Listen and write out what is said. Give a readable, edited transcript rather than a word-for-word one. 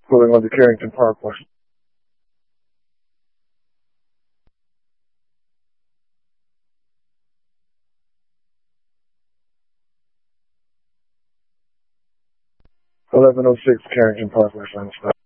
pulling onto Carrington Parkway. "1106 Carrington Parkway, final stop."